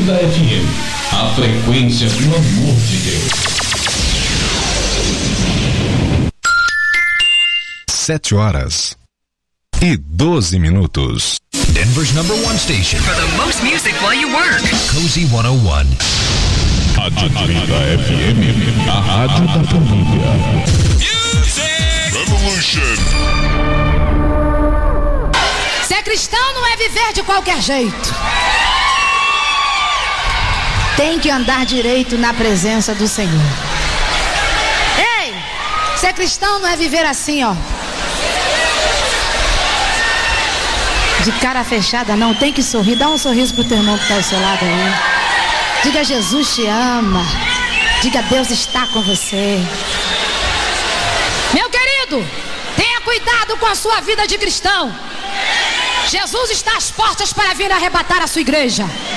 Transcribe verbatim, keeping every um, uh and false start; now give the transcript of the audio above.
Atlântida F M, a frequência do amor de Deus. Sete horas e doze minutos. Denver's number one station for the most music while you work. Cozy one oh one. Atlântida F M, a rádio da família. Music Revolution. Ser cristão não é viver de qualquer jeito. Tem que andar direito na presença do Senhor. Ei, ser cristão não é viver assim, ó, de cara fechada, não. Tem que sorrir. Dá um sorriso pro teu irmão que está ao seu lado aí. Diga: Jesus te ama. Diga: Deus está com você. Meu querido, tenha cuidado com a sua vida de cristão. Jesus está às portas para vir arrebatar a sua igreja.